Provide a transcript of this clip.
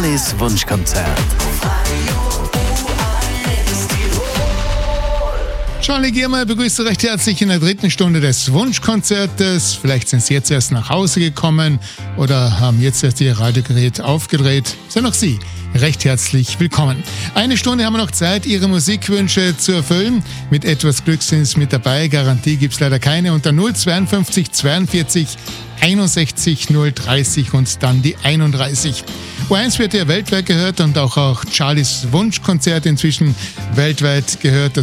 Charlies Wunschkonzert. Charlie Giermeier begrüßt Sie recht herzlich in der dritten Stunde des Wunschkonzertes. Vielleicht sind Sie jetzt erst nach Hause gekommen oder haben jetzt erst Ihr Radiogerät aufgedreht. Sind auch Sie recht herzlich willkommen. Eine Stunde haben wir noch Zeit, Ihre Musikwünsche zu erfüllen. Mit etwas Glück sind Sie mit dabei. Garantie gibt es leider keine. Unter 052 42 61 030 und dann die 31. U1 wird ja weltweit gehört und auch Charlies Wunschkonzert inzwischen weltweit gehört.